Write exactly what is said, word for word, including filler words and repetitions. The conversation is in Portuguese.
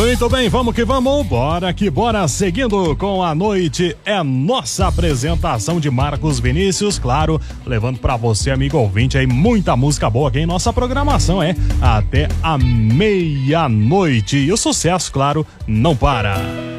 Muito bem, vamos que vamos, bora que bora, seguindo com a noite, é nossa apresentação de Marcos Vinícius, claro, levando pra você, amigo ouvinte, aí muita música boa aqui em nossa programação, é até a meia-noite, e o sucesso, claro, não para.